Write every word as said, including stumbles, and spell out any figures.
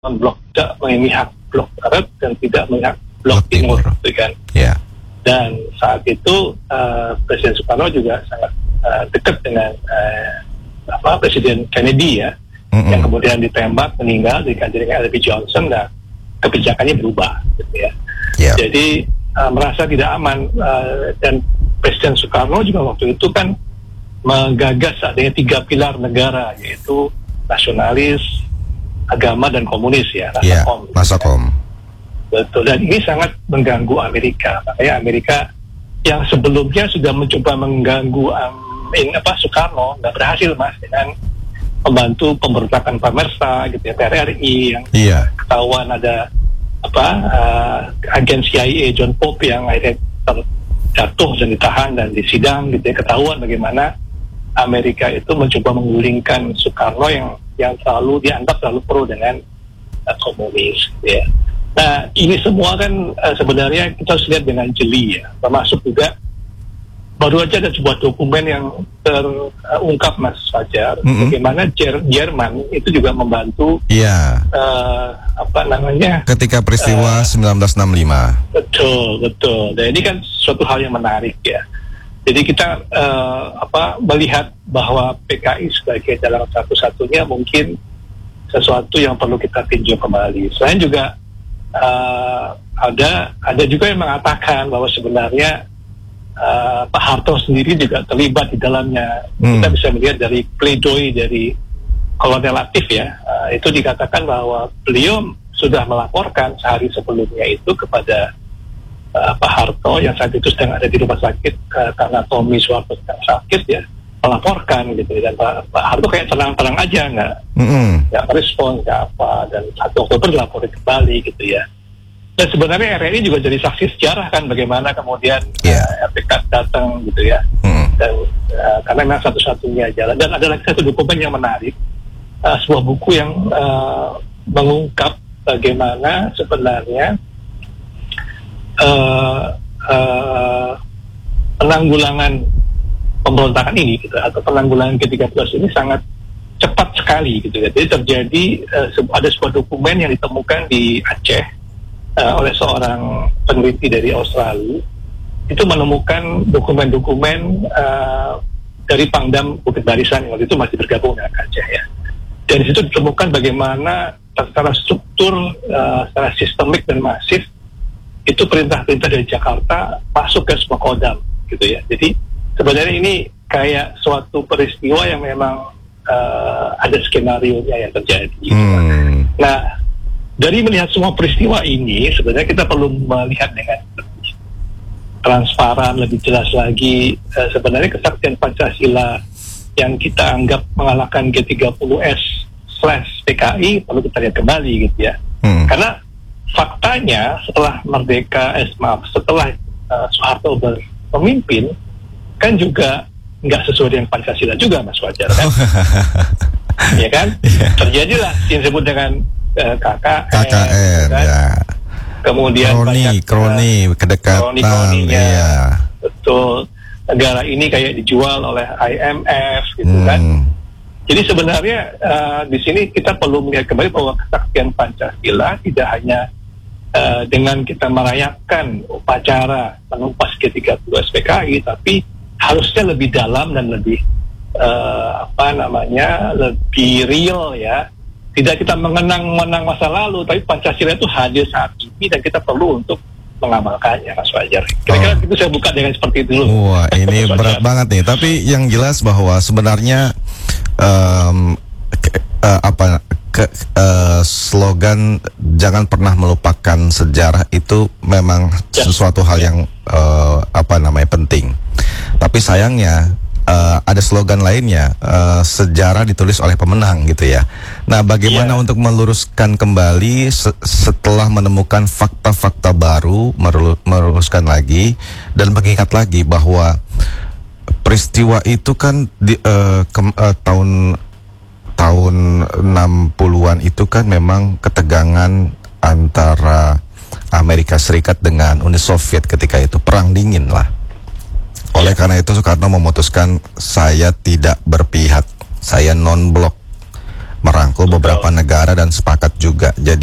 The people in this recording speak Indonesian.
blok tidak memihak blok barat dan tidak memihak blok timur, gitu kan. Yeah. Dan saat itu uh, Presiden Soekarno juga sangat uh, dekat dengan uh, apa Presiden Kennedy ya, mm-hmm. yang kemudian ditembak meninggal diganti dengan L B Johnson dan kebijakannya berubah, gitu ya. Yeah. Jadi uh, merasa tidak aman uh, dan Presiden Soekarno juga waktu itu kan menggagas adanya tiga pilar negara, yaitu nasionalis, agama dan komunis ya, Nasakom. Yeah, Nasakom. Betul, dan ini sangat mengganggu Amerika. Makanya Amerika yang sebelumnya sudah mencoba mengganggu um, in, apa Soekarno nggak berhasil mas dengan membantu pemberontakan Pamerta gitu ya, P R R I yang yeah. ketahuan ada apa uh, agen C I A John Pope yang akhirnya terjatuh dan ditahan dan disidang gitu ya, ketahuan bagaimana Amerika itu mencoba menggulingkan Soekarno yang yang selalu dianggap terlalu pro dengan uh, komunis gitu ya. Nah ini semua kan uh, sebenarnya kita harus lihat dengan jeli ya, termasuk juga baru aja ada sebuah dokumen yang terungkap uh, Mas Fajar, mm-hmm. bagaimana Jer- Jerman itu juga membantu yeah. uh, apa namanya ketika peristiwa uh, sembilan belas enam puluh lima. Betul betul. Dan ini kan suatu hal yang menarik ya. Jadi kita uh, apa melihat bahwa P K I sebagai jalan satu-satunya mungkin sesuatu yang perlu kita tinjau kembali. Selain juga uh, ada ada juga yang mengatakan bahwa sebenarnya uh, Pak Harto sendiri juga terlibat di dalamnya. Hmm. Kita bisa melihat dari pledoi dari Kolonel Latif ya, uh, itu dikatakan bahwa beliau sudah melaporkan sehari sebelumnya itu kepada Uh, Pak Harto yang saat itu sedang ada di rumah sakit uh, karena Tommy Soeharto sedang sakit ya, melaporkan gitu, dan Pak, Pak Harto kayak tenang-tenang aja nggak mm-hmm. nggak merespon nggak apa, dan satu Oktober dilaporin kembali gitu ya. Dan sebenarnya R R I juga jadi saksi sejarah kan bagaimana kemudian yeah. uh, R P K datang gitu ya, mm-hmm. dan uh, karena memang satu-satunya jalan. Dan ada lagi satu dokumen yang menarik, uh, sebuah buku yang uh, mengungkap bagaimana sebenarnya Uh, uh, penanggulangan pemberontakan ini gitu, atau penanggulangan G tiga puluh ini sangat cepat sekali gitu ya. Jadi terjadi uh, ada sebuah dokumen yang ditemukan di Aceh uh, oleh seorang peneliti dari Australia, itu menemukan dokumen-dokumen uh, dari Pangdam Bukit Barisan yang waktu itu masih bergabung dengan Aceh ya. Dan di situ ditemukan bagaimana secara struktur, uh, secara sistemik dan masif itu perintah-perintah dari Jakarta masuk ke semua Kodam gitu ya. Jadi sebenarnya ini kayak suatu peristiwa yang memang uh, ada skenario-nya yang terjadi gitu. Hmm. Nah dari melihat semua peristiwa ini sebenarnya kita perlu melihat dengan lebih transparan, lebih jelas lagi uh, sebenarnya kesaktian Pancasila yang kita anggap mengalahkan G tiga puluh S slash P K I perlu kita lihat kembali gitu ya. Hmm. Karena faktanya setelah merdeka, eh, maaf, setelah uh, Soeharto berpemimpin kan juga nggak sesuai dengan Pancasila juga Mas Wajar kan, ya kan, yeah. terjadilah yang disebut dengan uh, K K N, K K N kan? Ya. Kemudian kroni, banyak kroni, uh, kedekatan, kroni-kroninya, iya. betul, negara ini kayak dijual oleh I M F gitu hmm. kan. Jadi sebenarnya uh, di sini kita perlu melihat kembali bahwa kesaktian Pancasila tidak hanya Uh, dengan kita merayakan upacara menumpas G tiga puluh S P K I, tapi harusnya lebih dalam dan lebih uh, apa namanya lebih real ya. Tidak kita mengenang-menang masa lalu, tapi Pancasila itu hadir saat ini dan kita perlu untuk mengamalkannya, Mas Fajar. Kira-kira oh. itu saya buka dengan seperti itu dulu. Wah, ini berat banget nih. Tapi yang jelas bahwa sebenarnya um, ke, uh, apa ke, uh, slogan jangan pernah melupakan sejarah itu memang ya. sesuatu hal yang uh, apa namanya penting. Tapi sayangnya uh, ada slogan lainnya, uh, sejarah ditulis oleh pemenang gitu ya. Nah, bagaimana ya. untuk meluruskan kembali se- setelah menemukan fakta-fakta baru, meluruskan lagi dan mengingat lagi bahwa peristiwa itu kan di uh, ke- uh, tahun tahun enam puluhan itu kan memang ketegangan antara Amerika Serikat dengan Uni Soviet ketika itu, perang dingin lah. Oleh karena itu Soekarno memutuskan saya tidak berpihak, saya non-blok. merangkul beberapa negara dan sepakat juga. Jadi